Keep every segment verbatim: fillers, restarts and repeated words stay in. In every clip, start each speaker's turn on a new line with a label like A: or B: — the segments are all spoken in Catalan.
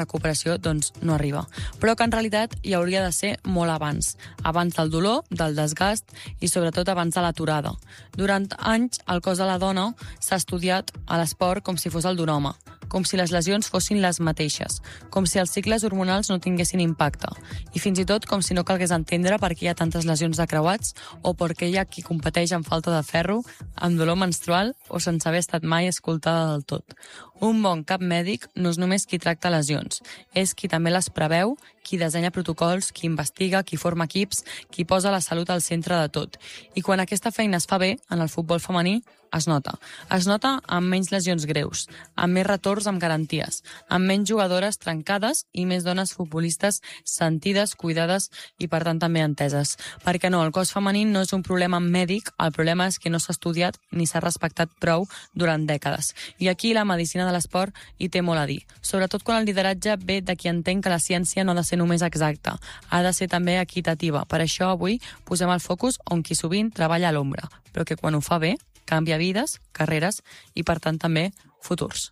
A: recuperació doncs, no arriba. Però que en realitat hi hauria de ser molt abans. Abans del dolor, del desgast i sobretot abans de l'aturada. Durant anys, el cos de la dona s'ha estudiat a l'esport com si fos el d'un home, com si les lesions fossin les mateixes, com si els cicles hormonals no tinguessin impacte, i fins i tot com si no calgués entendre per què hi ha tantes lesions de creuats o per què hi ha qui competeix amb falta de ferro, amb dolor menstrual o sense haver estat mai escoltada del tot. Un bon cap mèdic no és només qui tracta lesions, és qui també les preveu, qui dissenya protocols, qui investiga, qui forma equips, qui posa la salut al centre de tot. I quan aquesta feina es fa bé, en el futbol femení, es nota. Es nota amb menys lesions greus, amb més retorns amb garanties, amb menys jugadores trencades i més dones futbolistes sentides, cuidades i, per tant, també enteses. Perquè no, el cos femení no és un problema mèdic, el problema és que no s'ha estudiat ni s'ha respectat prou durant dècades. I aquí la medicina de l'esport hi té molt a dir, sobretot quan el lideratge ve de qui entén que la ciència no ha de ser només exacta, ha de ser també equitativa. Per això avui posem el focus on qui sovint treballa a l'ombra, però que quan ho fa bé canvia vides, carreres i, per tant, també futurs.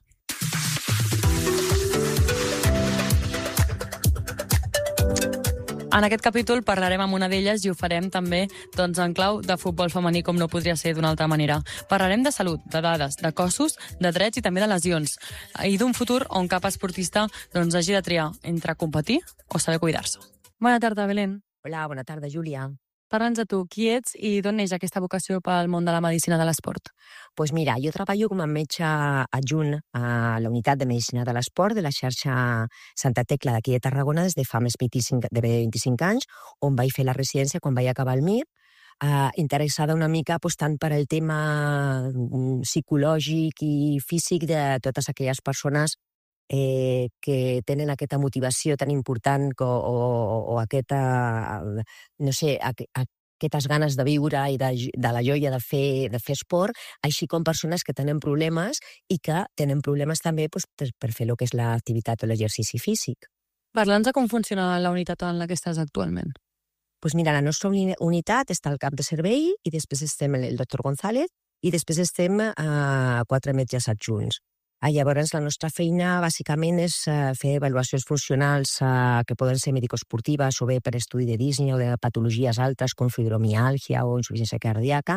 A: En aquest capítol parlarem amb una d'elles i ho farem també doncs, en clau de futbol femení, com no podria ser d'una altra manera. Parlarem de salut, de dades, de cossos, de drets i també de lesions. I d'un futur on cap esportista doncs, hagi de triar entre competir o saber cuidar-se. Bona tarda, Belén.
B: Hola, bona tarda, Júlia.
A: Parla'ns de tu, qui ets i d'on neix aquesta vocació pel món de la medicina de l'esport?
B: Pues mira, jo treballo com a metge adjunt a la unitat de medicina de l'esport de la xarxa Santa Tecla d'aquí de Tarragona des de fa més de vint-i-cinc anys, on vaig fer la residència quan vaig acabar el M I R, eh, interessada una mica pues, tant per el tema psicològic i físic de totes aquelles persones Eh, que tenen aquesta motivació tan important o, o, o aquesta, no sé, aquestes ganes de viure i de, de la joia de fer, de fer esport, així com persones que tenen problemes i que tenen problemes també pues, per fer el que és l'activitat o l'exercici físic.
A: Parla'ns de com funciona la unitat en la que estàs actualment.
B: Pues mira, la nostra unitat està al cap de servei i després estem el doctor González i després estem a quatre metges adjunts. Ah, llavors, la nostra feina, bàsicament, és uh, fer avaluacions funcionals uh, que poden ser medicoesportives o bé per estudi de Disney o de patologies altres com fibromiàlgia o insuficiència cardíaca.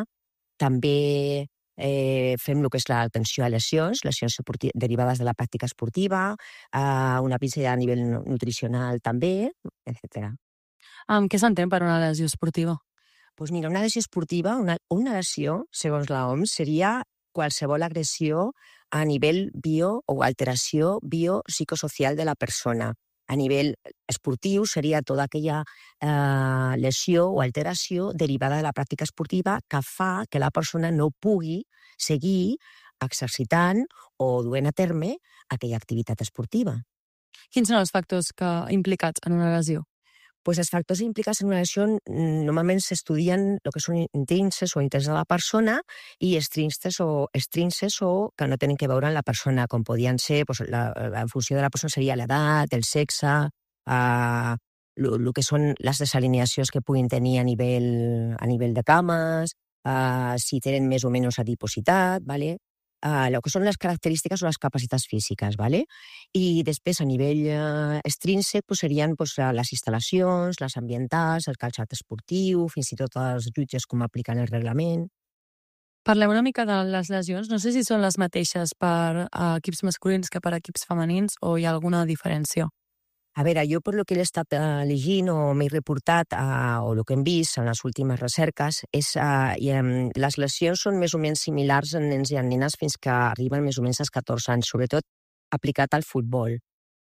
B: També eh, fem el que és l'atenció a lesions, lesions derivades de la pràctica esportiva, uh, una visita a nivell nutricional també, etcètera.
A: Um, què s'entén per una lesió esportiva?
B: Pues mira, una lesió esportiva, una, una lesió, segons la O M S, seria qualsevol agressió a nivell bio o alteració biopsicosocial de la persona. A nivell esportiu seria tota aquella eh, lesió o alteració derivada de la pràctica esportiva que fa que la persona no pugui seguir exercitant o duent a terme aquella activitat esportiva.
A: Quins són els factors que implicats en una lesió?
B: Pues els factors implicats en una lesió normalment s'estudien el que són intrínsecs o interns de la persona i extrínsecs o, extrínsecs o que no tenen que veure amb la persona, com podien ser, pues, la, en funció de la persona seria l'edat, el sexe, eh, el que són les desalineacions que puguin tenir a nivell, a nivell de cames, eh, si tenen més o menys adipositat, ¿vale? Uh, el que són les característiques o les capacitats físiques, ¿vale? I després, a nivell uh, extrínsec, pues, serien pues, les instal·lacions, les ambientals, el calçat esportiu, fins i tot els jutges com apliquen el reglament.
A: Parlem una mica de les lesions. No sé si són les mateixes per uh, equips masculins que per equips femenins o hi ha alguna diferència.
B: A veure, jo per lo que he estat uh, llegint o m'he reportat uh, o el que hem vist en les últimes recerques és uh, i, um, les lesions són més o menys similars en nens i en nenes fins que arriben més o menys als catorze anys, sobretot aplicat al futbol.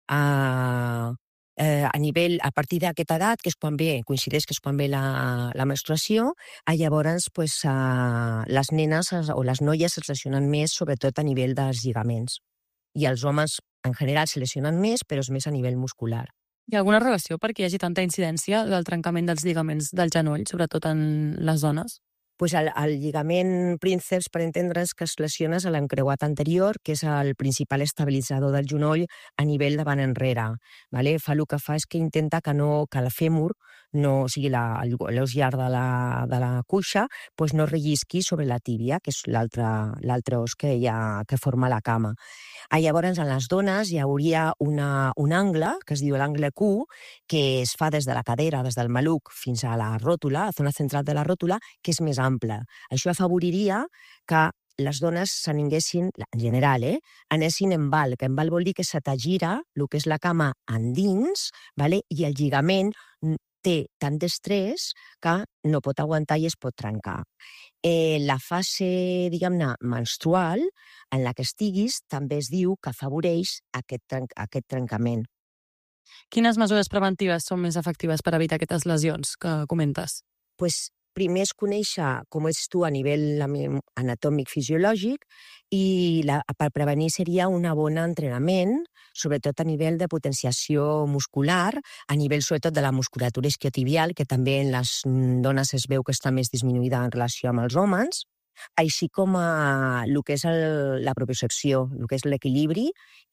B: Uh, eh, a nivell, a partir d'aquesta edat, que és quan ve, coincideix que és quan ve la, la menstruació, uh, llavors pues, uh, les nenes o les noies es lesionen més, sobretot a nivell dels lligaments. I els homes en general se lesionen més, però és més a nivell muscular.
A: Hi ha alguna relació perquè hi hagi tanta incidència del trencament dels lligaments del genoll, sobretot en les dones?
B: Pues el, el lligament prínceps, per entendre's, que es lesiona a l'encreuat anterior, que és el principal estabilitzador del genoll a nivell davant enrere. ¿Vale? Fa el que fa és que intenta que, no, que el fèmur no, o sigui, la, l'os llarg de la, de la cuixa, pues no rellisqui sobre la tíbia, que és l'altre os que, hi ha, que forma la cama. Ah, llavors, en les dones hi hauria una, un angle, que es diu l'angle Q, que es fa des de la cadera, des del maluc, fins a la ròtula, a la zona central de la ròtula, que és més ample. Això afavoriria que les dones s'aninguessin, en general, eh, anessin en val, que en val vol dir que se t'agira el que és la cama endins, vale? I el lligament té tant d'estrès que no pot aguantar i es pot trencar. Eh, la fase, diguem-ne, menstrual, en la que estiguis, també es diu que afavoreix aquest, tren aquest trencament.
A: Quines mesures preventives són més efectives per evitar aquestes lesions que comentes?
B: Pues, primer és conèixer com ets tu a nivell anatòmic fisiològic i la, per prevenir seria un bon entrenament, sobretot a nivell de potenciació muscular, a nivell sobretot de la musculatura isquiotibial, que també en les dones es veu que està més disminuïda en relació amb els homes, així com a el que és el, la propiocepció, el que és l'equilibri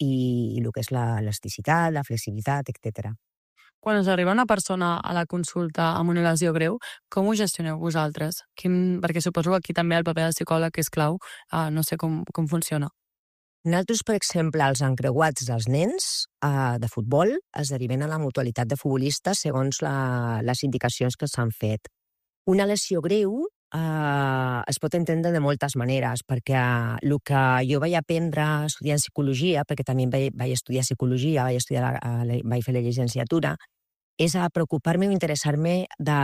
B: i el que és l'elasticitat, la flexibilitat, etcètera.
A: Quan us arriba una persona a la consulta amb una lesió greu, com ho gestioneu vosaltres? Quin, perquè suposo que aquí també el paper del psicòleg és clau. Uh, no sé com, com funciona.
B: Nosaltres, per exemple, els encreuats dels nens uh, de futbol es deriven a la mutualitat de futbolistes segons la, les indicacions que s'han fet. Una lesió greu uh, es pot entendre de moltes maneres, perquè uh, el que jo vaig aprendre estudiant psicologia, perquè també vaig, vaig estudiar psicologia, vaig, estudiar la, uh, vaig fer la llicenciatura, és a preocupar-me o interessar-me de,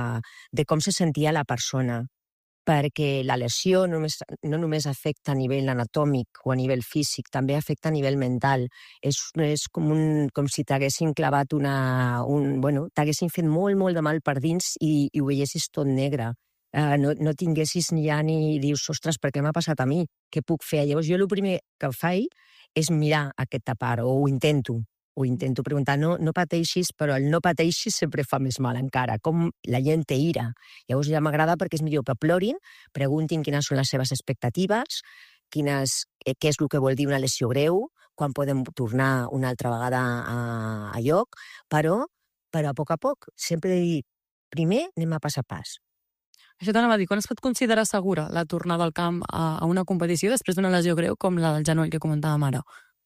B: de com se sentia la persona, perquè la lesió no només, no només afecta a nivell anatòmic o a nivell físic, també afecta a nivell mental. És, és com, un, com si t'haguessin clavat una... Un, bueno, t'haguessin fet molt, molt de mal per dins i, i ho veiessis tot negre. Uh, no, no tinguessis ni ja ni dius, ostres, per què m'ha passat a mi? Què puc fer? Llavors jo el primer que faig és mirar aquesta part, o ho intento. Ho intento preguntar, no, no pateixis, però el no pateixis sempre fa més mal encara, com la gent té ira. Llavors ja m'agrada perquè és millor que plorin, preguntin quines són les seves expectatives, quines, què és el que vol dir una lesió greu, quan podem tornar una altra vegada a, a lloc, però, però a poc a poc, sempre dir, primer anem a pas a pas.
A: Això t'anava a dir, quan es pot considerar segura la tornada al camp a, a una competició després d'una lesió greu com la del genoll que comentàvem ara?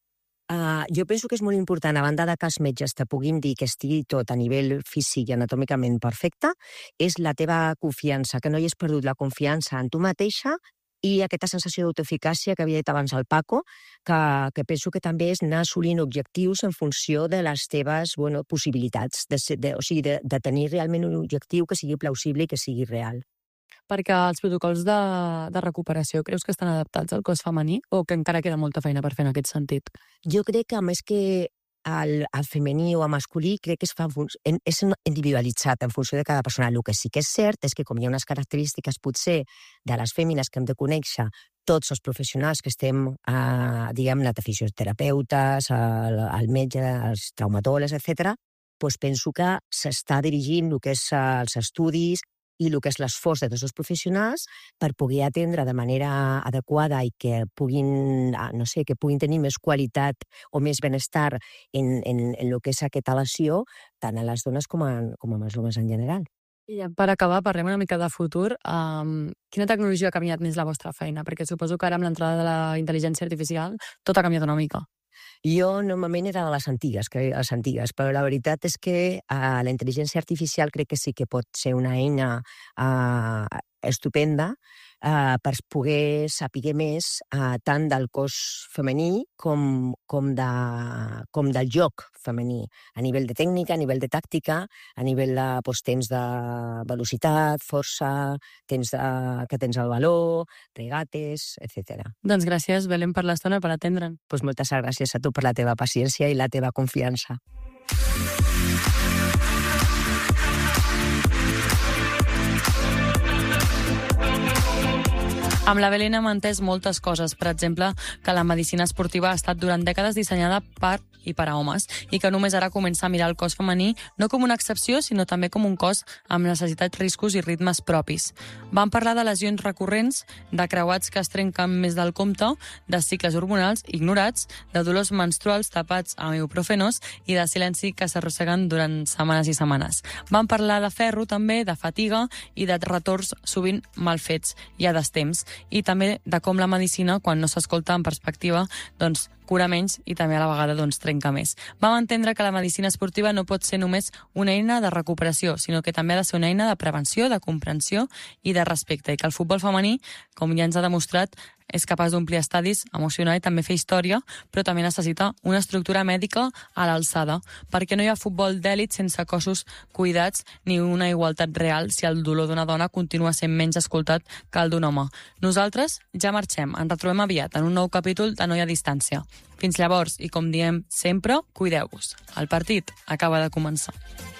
B: Uh, jo penso que és molt important, a banda de que els metges te puguin dir que estigui tot a nivell físic i anatòmicament perfecte, és la teva confiança, que no hi has perdut la confiança en tu mateixa i aquesta sensació d'autoeficàcia que havia dit abans el Paco, que, que penso que també és anar assolint objectius en funció de les teves bueno, possibilitats, de, de, o sigui, de, de tenir realment un objectiu que sigui plausible i que sigui real.
A: Perquè els protocols de, de recuperació creus que estan adaptats al cos femení o que encara queda molta feina per fer en aquest sentit?
B: Jo crec que, a més que al, al femení o al masculí, crec que es fa, és individualitzat en funció de cada persona. El que sí que és cert és que com hi ha unes característiques potser de les fèmines que hem de conèixer tots els professionals que estem, eh, diguem-ne, de fisioterapeutes, el, el metge, els traumatòlegs, etcètera, doncs penso que s'està dirigint el que és els estudis i el que és l'esforç de tots els professionals per poder atendre de manera adequada i que puguin, no sé, que puguin tenir més qualitat o més benestar en, en, en el que és aquesta lesió, tant a les dones com a, com a els homes en general.
A: I per acabar, parlem una mica de futur. Um, quina tecnologia ha canviat més la vostra feina? Perquè suposo que ara amb l'entrada de la intel·ligència artificial tot ha canviat una mica.
B: Jo normalment era de les antigues, que les antigues, però la veritat és que uh, la intel·ligència artificial crec que sí que pot ser una eina uh, estupenda uh, per poder saber més uh, tant del cos femení com, com, de, com del joc femení, a nivell de tècnica, a nivell de tàctica, a nivell de pues, temps de velocitat, força, temps de, que tens el valor, regates, etcètera.
A: Doncs gràcies, Belén, per l'estona, per atendre'n.
B: Pues moltes gràcies a tu per la teva paciència i la teva confiança.
A: Amb la Belén hem entès moltes coses. Per exemple, que la medicina esportiva ha estat durant dècades dissenyada per i per a homes, i que només ara comença a mirar el cos femení no com una excepció, sinó també com un cos amb necessitats, riscos i ritmes propis. Vam parlar de lesions recurrents, de creuats que es trenquen més del compte, de cicles hormonals ignorats, de dolors menstruals tapats amb ibuprofenos i de silenci que s'arrosseguen durant setmanes i setmanes. Vam parlar de ferro també, de fatiga i de retorns sovint mal fets i a destemps, i també de com la medicina, quan no s'escolta en perspectiva, doncs cura menys i també a la vegada doncs, trenca més. Vam entendre que la medicina esportiva no pot ser només una eina de recuperació, sinó que també ha de ser una eina de prevenció, de comprensió i de respecte, i que el futbol femení, com ja ens ha demostrat, és capaç d'omplir estadis, emocionar i també fer història, però també necessita una estructura mèdica a l'alçada, perquè no hi ha futbol d'èlit sense cossos cuidats ni una igualtat real si el dolor d'una dona continua sent menys escoltat que el d'un home. Nosaltres ja marxem, ens retrobem aviat en un nou capítol de Noia a Distància. Fins llavors, i com diem sempre, cuideu-vos. El partit acaba de començar.